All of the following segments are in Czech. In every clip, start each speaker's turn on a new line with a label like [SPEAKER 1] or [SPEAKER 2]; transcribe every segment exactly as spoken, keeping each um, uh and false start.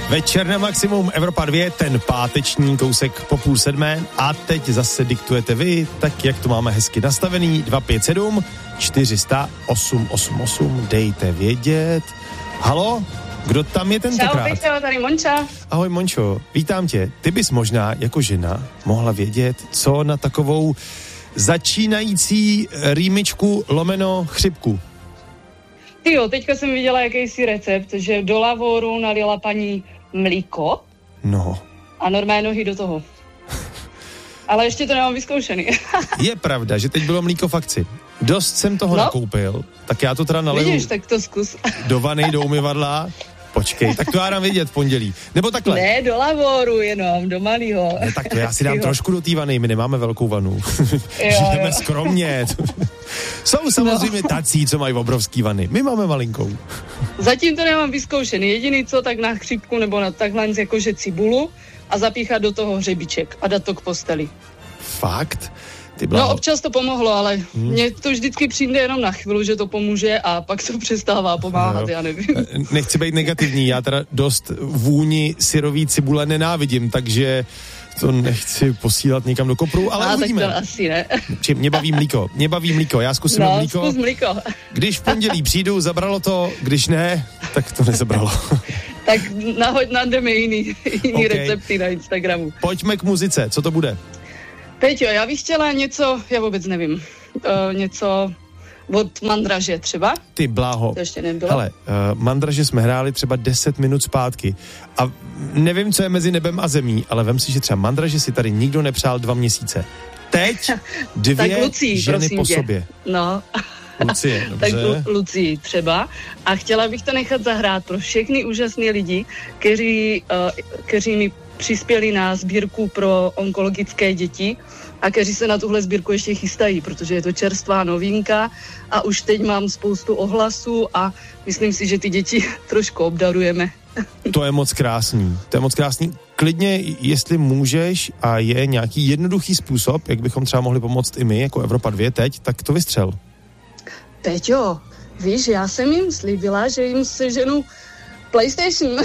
[SPEAKER 1] Večer na Maximum, Evropa dva, ten páteční kousek po půl sedmé a teď zase diktujete vy, tak jak to máme hezky nastavený, dva pět sedm čtyři sta osm osm osm, dejte vědět. Halo, kdo tam je tentokrát?
[SPEAKER 2] Čau, Peťo, tady Monča.
[SPEAKER 1] Ahoj Mončo, vítám tě. Ty bys možná jako žena mohla vědět, co na takovou začínající rýmičku lomeno chřipku.
[SPEAKER 2] Jo, teďka jsem viděla jakýsi recept, že do lavoru nalila paní mlíko.
[SPEAKER 1] No.
[SPEAKER 2] A normálně nohy do toho. Ale ještě to nemám vyzkoušený.
[SPEAKER 1] Je pravda, že teď bylo mlíko v akci. Dost jsem toho no. nakoupil, tak já to teda naliju.
[SPEAKER 2] Vidíš, tak to zkus.
[SPEAKER 1] Do vany, do umyvadla. Počkej, tak to já dám vědět v pondělí. Nebo takhle.
[SPEAKER 2] Ne, do lavoru jenom, do malýho.
[SPEAKER 1] Ne, tak to já si dám trošku do té vany, my nemáme velkou vanu. Žijeme skromně. Jsou samozřejmě no. tací, co mají obrovský vany. My máme malinkou.
[SPEAKER 2] Zatím to nemám vyzkoušený. Jediný co, tak na chřipku nebo na takhle jakože cibulu a zapíchat do toho hřebíček a dát to k posteli.
[SPEAKER 1] Fakt? Ty
[SPEAKER 2] no občas to pomohlo, ale hmm. mně to vždycky přijde jenom na chvíli, že to pomůže a pak to přestává pomáhat, no. já nevím.
[SPEAKER 1] Nechci být negativní, já teda dost vůni syrový cibule nenávidím, takže to nechci posílat někam do kopru, ale
[SPEAKER 2] a,
[SPEAKER 1] uvidíme.
[SPEAKER 2] Tak to asi ne.
[SPEAKER 1] Či, mě baví mlíko, mě baví mlíko, já zkusím
[SPEAKER 2] no,
[SPEAKER 1] mlíko.
[SPEAKER 2] Zkus mlíko.
[SPEAKER 1] Když v pondělí přijdu, zabralo to, když ne, tak to nezabralo.
[SPEAKER 2] Tak nahoď najdeme jiný, jiný okay. recepty na Instagramu.
[SPEAKER 1] Pojďme k muzice, co to bude?
[SPEAKER 2] Peťo, já bych chtěla něco, já vůbec nevím, uh, něco od Mandraže třeba.
[SPEAKER 1] Ty bláho.
[SPEAKER 2] To ještě nebylo.
[SPEAKER 1] Hele, uh, Mandraže jsme hráli třeba deset minut zpátky a nevím, co je mezi nebem a zemí, ale vem si, že třeba Mandraže si tady nikdo nepřál dva měsíce. Teď dvě
[SPEAKER 2] tak Lucii,
[SPEAKER 1] ženy po
[SPEAKER 2] tě.
[SPEAKER 1] sobě.
[SPEAKER 2] No.
[SPEAKER 1] Lucie, dobře.
[SPEAKER 2] Tak Lu- Lucii třeba. A chtěla bych to nechat zahrát pro všechny úžasné lidi, kteří, uh, kteří mi přispěli na sbírku pro onkologické děti a kteří se na tuhle sbírku ještě chystají, protože je to čerstvá novinka a už teď mám spoustu ohlasů a myslím si, že ty děti trošku obdarujeme.
[SPEAKER 1] To je moc krásný. To je moc krásný. Klidně, jestli můžeš a je nějaký jednoduchý způsob, jak bychom třeba mohli pomoct i my, jako Evropa dva teď, tak to vystřel.
[SPEAKER 2] Peťo, víš, já jsem jim slíbila, že jim seženu PlayStation.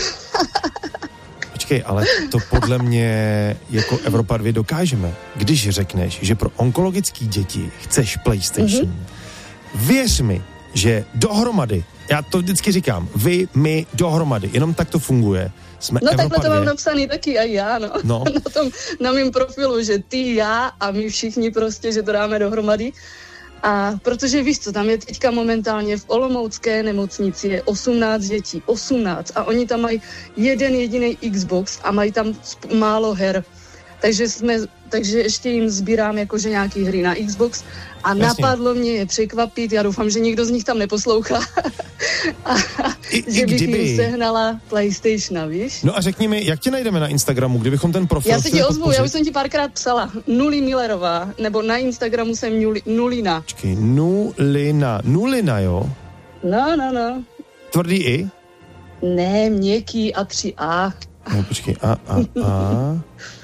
[SPEAKER 1] Počkej, ale to podle mě jako Evropa dva dokážeme. Když řekneš, že pro onkologické děti chceš PlayStation, mm-hmm. věř mi, že dohromady, já to vždycky říkám, vy, my, dohromady, jenom tak to funguje. Jsme
[SPEAKER 2] no
[SPEAKER 1] Evropa
[SPEAKER 2] takhle to
[SPEAKER 1] dva.
[SPEAKER 2] mám napsaný taky a já, no. no. Na tom, na mém profilu, že ty, já a my všichni prostě, že to dáme dohromady. A protože víš co, tam je teďka momentálně v Olomoucké nemocnici je osmnáct dětí, osmnáct a oni tam mají jeden jediný Xbox a mají tam sp- málo her. Takže jsme, takže ještě jim sbírám jakože nějaký hry na Xbox a Jasně. napadlo mě je překvapit, já doufám, že nikdo z nich tam neposlouchá, a, I, že i bych kdyby... jim sehnala PlayStationa, víš?
[SPEAKER 1] No a řekni mi, jak tě najdeme na Instagramu, kdybychom ten profil...
[SPEAKER 2] Já se ti ozvu, já už jsem ti párkrát psala, Nuli Millerová, nebo na Instagramu jsem Nuli, Nulina.
[SPEAKER 1] Počkej, Nulina, Nulina, jo?
[SPEAKER 2] No, no, no.
[SPEAKER 1] Tvrdý I?
[SPEAKER 2] Ne, měkký a tři A.
[SPEAKER 1] No, počkej, a, a, a...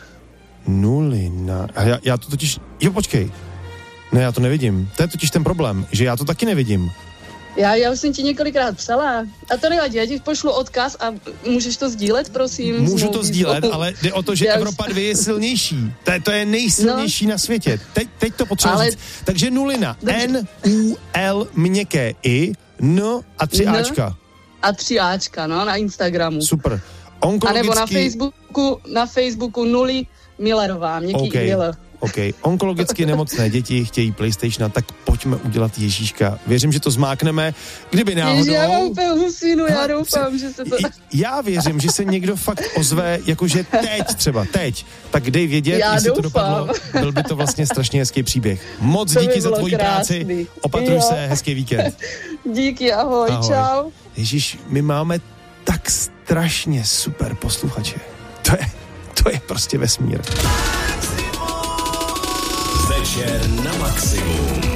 [SPEAKER 1] Nulina. A já, já to totiž... Jo, počkej. Ne, já to nevidím. To je totiž ten problém, že já to taky nevidím.
[SPEAKER 2] Já, já už jsem ti několikrát psala. A to nevadí, já ti pošlu odkaz a můžeš to sdílet, prosím.
[SPEAKER 1] Můžu to sdílet, ale jde o to, že já Evropa dva je silnější. To je, to je nejsilnější no. na světě. Teď, teď to potřebuji ale... říct. Takže Nulina. N, U, L, měkké I, N a tři N Ačka.
[SPEAKER 2] A tři Ačka, no, na Instagramu.
[SPEAKER 1] Super. Onkologický...
[SPEAKER 2] A nebo na Facebooku, na Facebooku Nuli Millerová, měkký
[SPEAKER 1] okay.
[SPEAKER 2] Miller.
[SPEAKER 1] OK, onkologicky nemocné děti chtějí PlayStationa, tak pojďme udělat Ježíška. Věřím, že to zmákneme, kdyby náhodou...
[SPEAKER 2] Ježi, já mám úplně husinu, já doufám, že se to...
[SPEAKER 1] Já věřím, že se někdo fakt ozve, jakože teď třeba, teď. Tak dej vědět,
[SPEAKER 2] já
[SPEAKER 1] jestli
[SPEAKER 2] doufám.
[SPEAKER 1] to dopadlo. Byl by to vlastně strašně hezký příběh. Moc to díky za tvoji krásný. práci. Opatruj jo. se, hezký víkend.
[SPEAKER 2] Díky, ahoj, ahoj. Čau.
[SPEAKER 1] Ježíš, my máme tak strašně super posluchače. To je, to je prostě vesmír.
[SPEAKER 3] Večer na Maximum.